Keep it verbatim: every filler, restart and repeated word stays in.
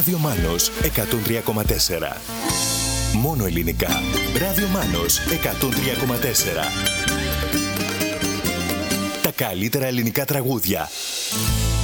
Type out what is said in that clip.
Ράδιο Μάνος εκατόν τρία κόμμα τέσσερα. Μόνο ελληνικά. Ράδιο Μάνος εκατόν τρία κόμμα τέσσερα. Τα καλύτερα ελληνικά τραγούδια.